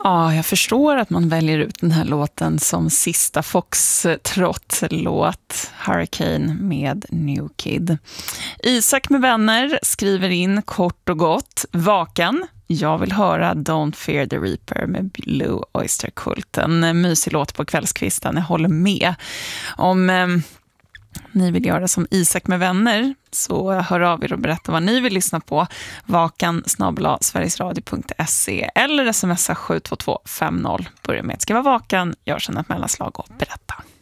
Ja, jag förstår att man väljer ut den här låten som sista Foxtrot-låt, Hurricane med New Kid. Isak med vänner skriver in kort och gott: Vakan. Jag vill höra Don't Fear the Reaper med Blue Oyster Cult. En mysig låt på kvällskvisten, jag håller med. Om ni vill göra som Isak med vänner, så hör av er och berätta vad ni vill lyssna på. vakan@sverigesradio.se eller smsa 72250. Börja med att skriva Vakan, gör sedan ett mellanslag och berätta.